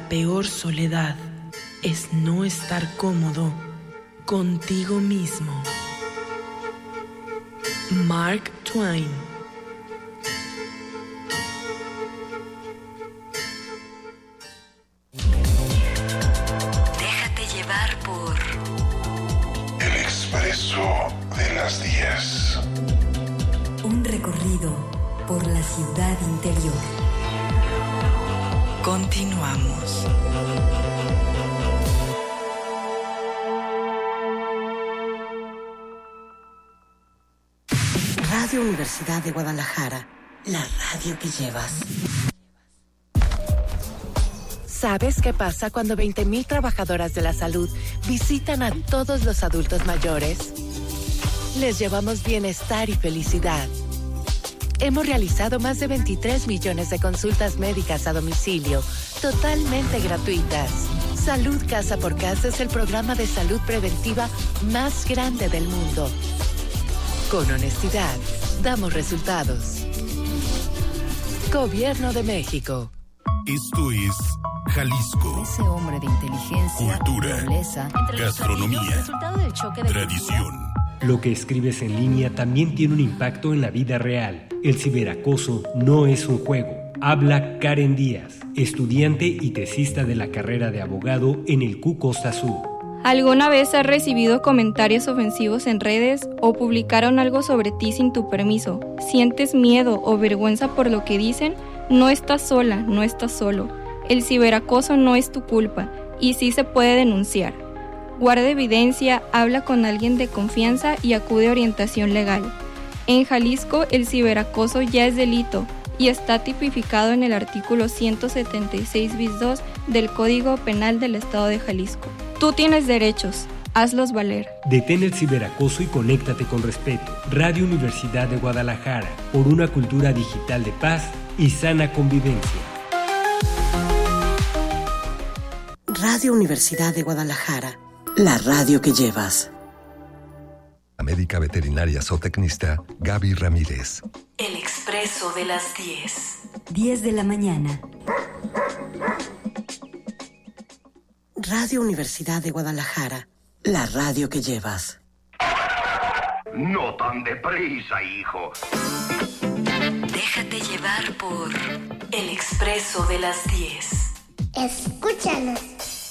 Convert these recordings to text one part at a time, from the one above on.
peor soledad es no estar cómodo contigo mismo. Mark Twain. Déjate llevar por El Expreso de las 10. un recorrido por la ciudad interior. Continuamos. Radio Universidad de Guadalajara, la radio que llevas. ¿Sabes qué pasa cuando 20,000 trabajadoras de la salud visitan a todos los adultos mayores? Les llevamos bienestar y felicidad. Hemos realizado más de 23 millones de consultas médicas a domicilio, totalmente gratuitas. Salud Casa por Casa es el programa de salud preventiva más grande del mundo. Con honestidad, damos resultados. Gobierno de México. Esto es Jalisco. Ese hombre de inteligencia, Cultura, nobleza, gastronomía, tradición. Lo que escribes en línea también tiene un impacto en la vida real. El ciberacoso no es un juego. Habla Karen Díaz, estudiante y tesista de la carrera de abogado en el CU Costa Sur. ¿Alguna vez has recibido comentarios ofensivos en redes o publicaron algo sobre ti sin tu permiso? ¿Sientes miedo o vergüenza por lo que dicen? No estás sola, no estás solo. El ciberacoso no es tu culpa y sí se puede denunciar. Guarda evidencia, habla con alguien de confianza y acude a orientación legal. En Jalisco, el ciberacoso ya es delito y está tipificado en el artículo 176 bis 2 del Código Penal del Estado de Jalisco. Tú tienes derechos, hazlos valer. Detén el ciberacoso y conéctate con respeto. Radio Universidad de Guadalajara, por una cultura digital de paz y sana convivencia. Radio Universidad de Guadalajara, la radio que llevas. La médica veterinaria zootecnista Gaby Ramírez. El Expreso de las 10. 10 de la mañana. Radio Universidad de Guadalajara, la radio que llevas. No tan deprisa, hijo. Déjate llevar por El Expreso de las 10. Escúchanos.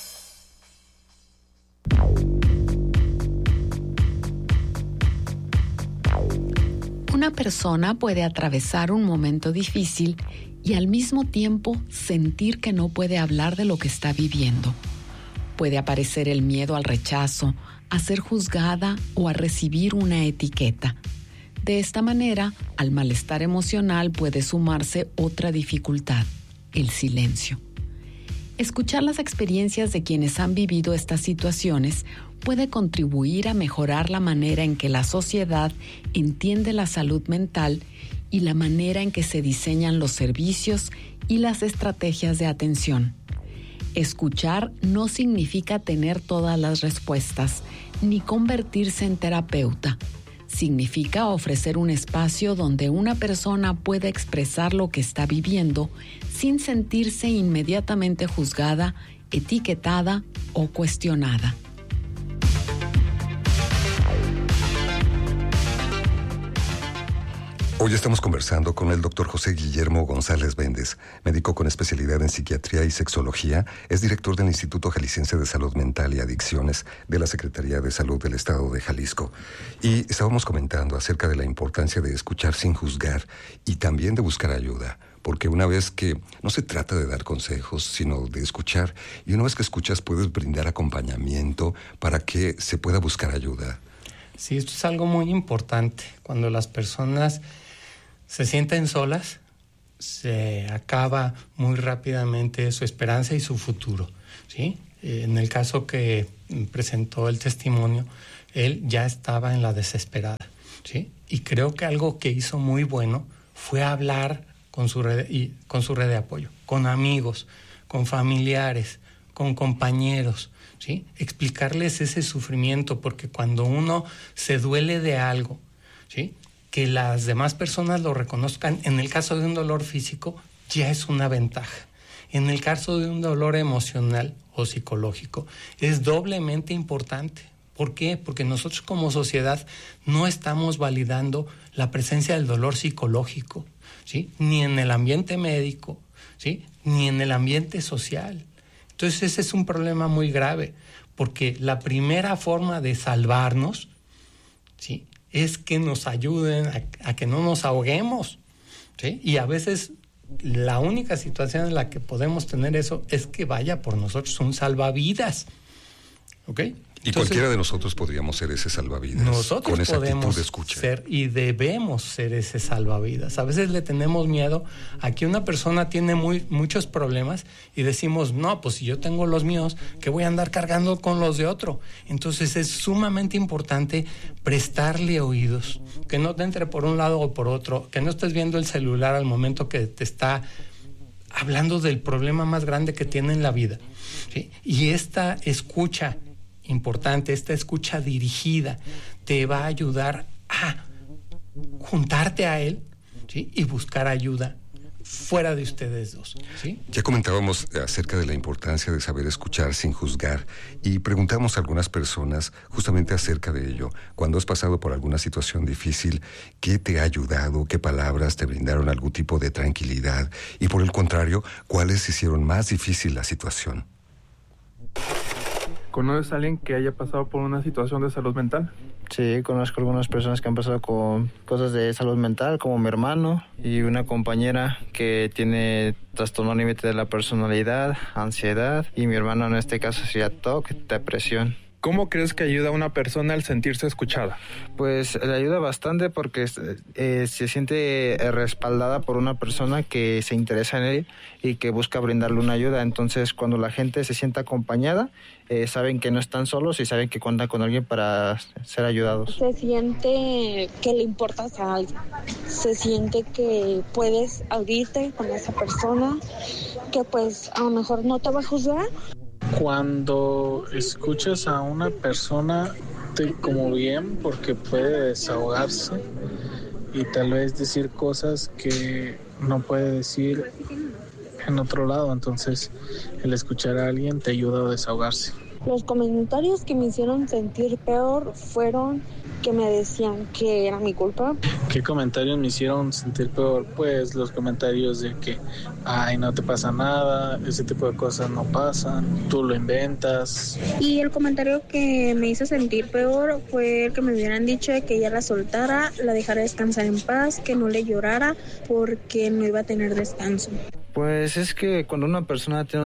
Una persona puede atravesar un momento difícil y al mismo tiempo sentir que no puede hablar de lo que está viviendo. Puede aparecer el miedo al rechazo, a ser juzgada o a recibir una etiqueta. De esta manera, al malestar emocional puede sumarse otra dificultad, el silencio. Escuchar las experiencias de quienes han vivido estas situaciones puede contribuir a mejorar la manera en que la sociedad entiende la salud mental y la manera en que se diseñan los servicios y las estrategias de atención. Escuchar no significa tener todas las respuestas, ni convertirse en terapeuta. Significa ofrecer un espacio donde una persona pueda expresar lo que está viviendo sin sentirse inmediatamente juzgada, etiquetada o cuestionada. Hoy estamos conversando con el doctor José Guillermo González Véndez, médico con especialidad en psiquiatría y sexología, es director del Instituto Jalisciense de Salud Mental y Adicciones de la Secretaría de Salud del Estado de Jalisco. Y estábamos comentando acerca de la importancia de escuchar sin juzgar y también de buscar ayuda, porque una vez que no se trata de dar consejos, sino de escuchar, y una vez que escuchas puedes brindar acompañamiento para que se pueda buscar ayuda. Sí, esto es algo muy importante. Cuando las personas se sienten solas, se acaba muy rápidamente su esperanza y su futuro, ¿sí? En el caso que presentó el testimonio, él ya estaba en la desesperada, ¿sí? Y creo que algo que hizo muy bueno fue hablar con su red de apoyo, con amigos, con familiares, con compañeros, ¿sí? Explicarles ese sufrimiento, porque cuando uno se duele de algo, ¿sí?, que las demás personas lo reconozcan, en el caso de un dolor físico, ya es una ventaja. En el caso de un dolor emocional o psicológico, es doblemente importante. ¿Por qué? Porque nosotros como sociedad no estamos validando la presencia del dolor psicológico, ¿sí? Ni en el ambiente médico, ¿sí? Ni en el ambiente social. Entonces ese es un problema muy grave, porque la primera forma de salvarnos, ¿sí? Es que nos ayuden a que no nos ahoguemos, ¿sí? Y a veces la única situación en la que podemos tener eso es que vaya por nosotros un salvavidas, ¿ok? Y entonces, cualquiera de nosotros podríamos ser ese salvavidas. Nosotros con esa podemos actitud de escucha. ser y debemos ser ese salvavidas. A veces le tenemos miedo a que una persona tiene muchos problemas y decimos, no, pues si yo tengo los míos, ¿qué voy a andar cargando con los de otro? Entonces es sumamente importante prestarle oídos, que no te entre por un lado o por otro, que no estés viendo el celular al momento que te está hablando del problema más grande que tiene en la vida, ¿sí? Y esta escucha importante, esta escucha dirigida te va a ayudar a juntarte a él, ¿sí? Y buscar ayuda fuera de ustedes dos, ¿sí? Ya comentábamos acerca de la importancia de saber escuchar sin juzgar y preguntamos a algunas personas justamente acerca de ello. Cuando has pasado por alguna situación difícil, ¿qué te ha ayudado? ¿Qué palabras te brindaron algún tipo de tranquilidad? Y por el contrario, ¿cuáles hicieron más difícil la situación? ¿Conoces a alguien que haya pasado por una situación de salud mental? Sí, conozco algunas personas que han pasado con cosas de salud mental, como mi hermano y una compañera que tiene trastorno límite de la personalidad, ansiedad, y mi hermano en este caso sería TOC, depresión. ¿Cómo crees que ayuda a una persona al sentirse escuchada? Pues le ayuda bastante porque se siente respaldada por una persona que se interesa en él y que busca brindarle una ayuda. Entonces, cuando la gente se siente acompañada, saben que no están solos y saben que cuentan con alguien para ser ayudados. Se siente que le importas a alguien. Se siente que puedes abrirte con esa persona, que pues a lo mejor no te va a juzgar. Cuando escuchas a una persona te como bien porque puede desahogarse y tal vez decir cosas que no puede decir en otro lado, entonces el escuchar a alguien te ayuda a desahogarse. Los comentarios que me hicieron sentir peor fueron que me decían que era mi culpa. ¿Qué comentarios me hicieron sentir peor? Pues los comentarios de que, ay, no te pasa nada, ese tipo de cosas no pasan, tú lo inventas. Y el comentario que me hizo sentir peor fue el que me hubieran dicho de que ella la soltara, la dejara descansar en paz, que no le llorara porque no iba a tener descanso. Pues es que cuando una persona tiene